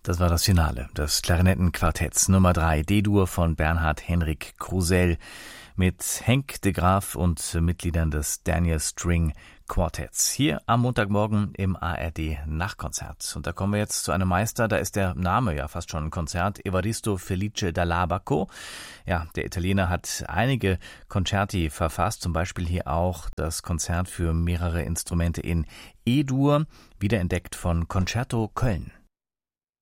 Das war das Finale des Klarinettenquartetts Nummer 3 D-Dur von Bernhard Henrik Krusell mit Henk de Graaf und Mitgliedern des Daniel String Quartetts. Hier am Montagmorgen im ARD Nachtkonzert. Und da kommen wir jetzt zu einem Meister, da ist der Name ja fast schon ein Konzert, Evaristo Felice Dall'Abaco. Ja, der Italiener hat einige Concerti verfasst, zum Beispiel hier auch das Konzert für mehrere Instrumente in E-Dur, wiederentdeckt von Concerto Köln.